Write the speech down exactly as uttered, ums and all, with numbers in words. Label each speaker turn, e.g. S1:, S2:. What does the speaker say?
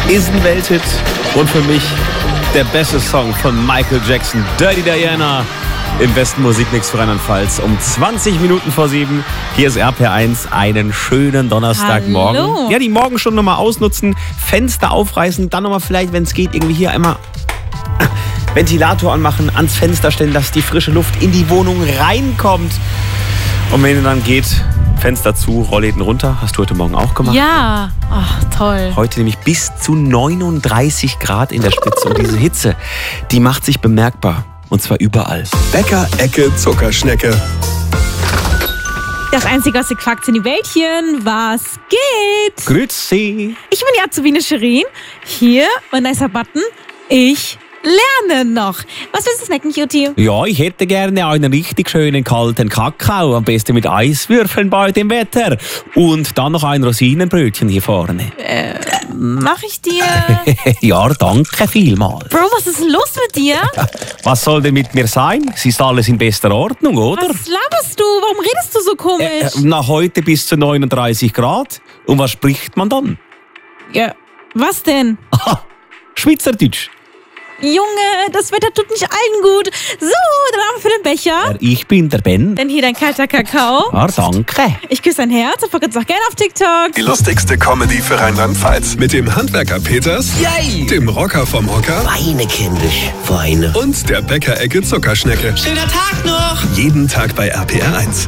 S1: ist ein Welthit und für mich der beste Song von Michael Jackson, Dirty Diana, im besten Musikmix für Rheinland-Pfalz. Um zwanzig Minuten vor sieben, hier ist R P R eins, einen schönen Donnerstagmorgen.
S2: Hallo.
S1: Ja, die Morgenstunde nochmal ausnutzen, Fenster aufreißen, dann nochmal vielleicht, wenn es geht, irgendwie hier einmal Ventilator anmachen, ans Fenster stellen, dass die frische Luft in die Wohnung reinkommt. Und wenn es dann geht, Fenster zu, Rollläden runter. Hast du heute Morgen auch gemacht?
S2: Ja, ach toll.
S1: Heute nämlich bis zu neununddreißig Grad in der Spitze. Und diese Hitze, die macht sich bemerkbar. Und zwar überall.
S3: Bäcker-Ecke Zuckerschnecke.
S2: Das einzige aus der Quackzini-Wäldchen, was geht?
S1: Grüezi.
S2: Ich bin die Azubine Shirin. Hier, mein nicer Button. Ich lerne noch. Was willst du snacken, Cutie?
S1: Ja, ich hätte gerne einen richtig schönen kalten Kakao. Am besten mit Eiswürfeln bei dem Wetter. Und dann noch ein Rosinenbrötchen hier vorne.
S2: Äh, mach ich dir?
S1: Ja, danke vielmals.
S2: Bro, was ist los mit dir?
S1: Was soll denn mit mir sein? Es ist alles in bester Ordnung, oder?
S2: Was laberst du? Warum redest du so komisch?
S1: Äh, äh, nach heute bis zu neununddreißig Grad. Und was spricht man dann?
S2: Ja, was denn?
S1: Aha, Schweizerdeutsch.
S2: Junge, das Wetter tut nicht allen gut. So, dann haben wir für den Becher.
S1: Ja, ich bin der Ben.
S2: Dann hier dein kalter Kakao.
S1: Ah, danke.
S2: Ich küsse dein Herz und folge uns auch gerne auf TikTok.
S3: Die lustigste Comedy für Rheinland-Pfalz. Mit dem Handwerker Peters,
S4: Yay!
S3: dem Rocker vom Hocker
S4: Weine, kindisch, Weine.
S3: und der Bäcker-Ecke Zuckerschnecke.
S4: Schöner Tag noch!
S3: Jeden Tag bei R P R eins.